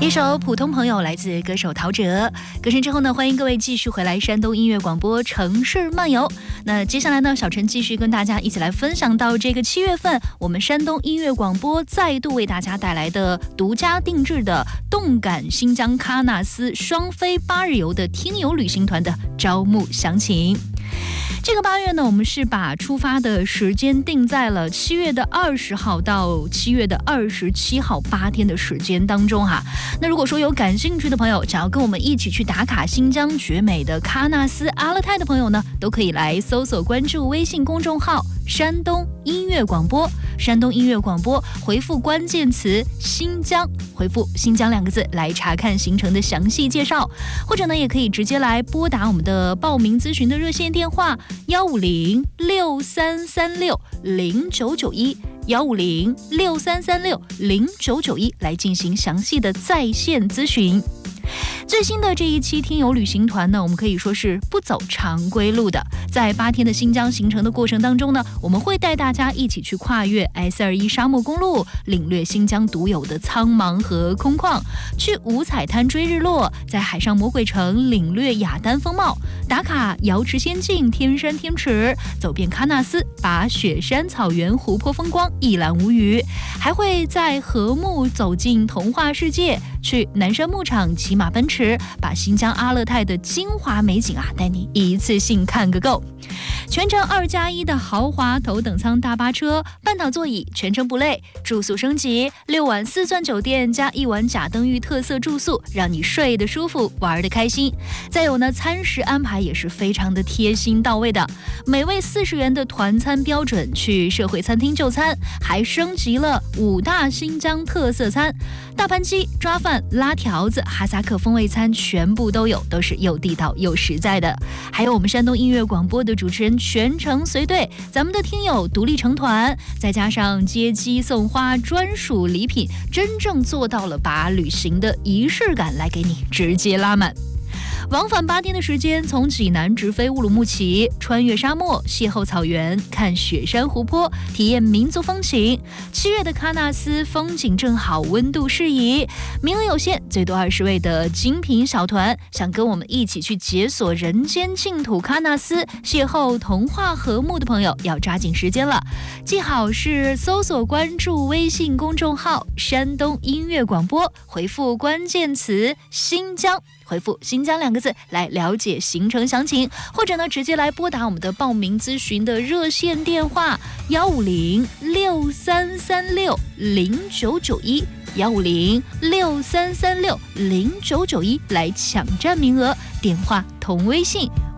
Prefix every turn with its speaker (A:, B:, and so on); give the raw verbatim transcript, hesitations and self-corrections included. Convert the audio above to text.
A: 一首普通朋友来自歌手陶喆。歌声之后呢，欢迎各位继续回来山东音乐广播城市漫游。那接下来呢，小陈继续跟大家一起来分享到这个七月份，我们山东音乐广播再度为大家带来的独家定制的动感新疆喀纳斯双飞八日游的听友旅行团的招募详情。这个八月呢，我们是把出发的时间定在了七月的二十号到七月的二十七号，八天的时间当中哈。那如果说有感兴趣的朋友，想要跟我们一起去打卡新疆绝美的喀纳斯阿勒泰的朋友呢，都可以来搜索关注微信公众号山东音乐广播，山东音乐广播，回复关键词新疆，回复新疆两个字来查看行程的详细介绍，或者呢也可以直接来拨打我们的报名咨询的热线电话幺五零六三三六零九九一幺五零六三三六零九九一来进行详细的在线咨询。最新的这一期听友旅行团呢，我们可以说是不走常规路的。在八天的新疆行程的过程当中呢，我们会带大家一起去跨越 S 二十一 沙漠公路，领略新疆独有的苍茫和空旷，去五彩滩追日落，在海上魔鬼城领略雅丹风貌，打卡瑶池仙境、天山天池，走遍喀纳斯，把雪山、草原、湖泊风光一览无余，还会在禾木走进童话世界，去南山牧场骑马奔驰，把新疆阿勒泰的精华美景啊，带你一次性看个够。全程二加一的豪华头等舱大巴车，半岛座椅，全程不累，住宿升级，六晚四钻酒店加一晚甲登峪特色住宿，让你睡得舒服，玩得开心。再有呢，餐食安排也是非常的贴心到位的，每位四十元的团餐标准，去社会餐厅就餐，还升级了五大新疆特色餐，大盘鸡、抓饭、拉条子、哈萨克风味餐全部都有，都是又地道又实在的。还有我们山东音乐广播的主持人全程随队，咱们的听友独立成团，再加上接机送花专属礼品，真正做到了把旅行的仪式感来给你直接拉满。往返八天的时间，从济南直飞乌鲁木齐，穿越沙漠，邂逅草原，看雪山湖泊，体验民族风情。七月的喀纳斯风景正好，温度适宜，名额有限，最多二十位的精品小团，想跟我们一起去解锁人间净土喀纳斯，邂逅童话禾木的朋友，要抓紧时间了。记好是搜索关注微信公众号山东音乐广播，回复关键词新疆，回复新疆两个字来了解行程详情，或者呢直接来拨打我们的报名咨询的热线电话幺五零六三三六零九九一幺五零六三三六零九九一来抢占名额，电话同微信